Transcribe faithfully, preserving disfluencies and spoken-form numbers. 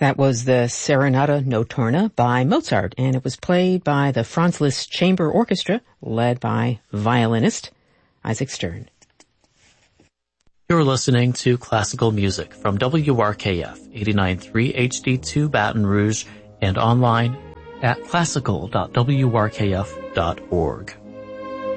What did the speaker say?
That was the Serenata Notturna by Mozart, and it was played by the Franz Liszt Chamber Orchestra, led by violinist Isaac Stern. You're listening to classical music from W R K F eighty-nine point three H D two Baton Rouge and online at classical dot w r k f dot org.